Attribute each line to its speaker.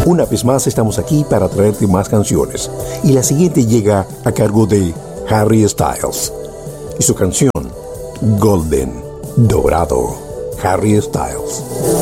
Speaker 1: Una vez más estamos aquí para traerte más canciones. Y la siguiente llega a cargo de Harry Styles y su canción Golden, Dorado. Harry Styles.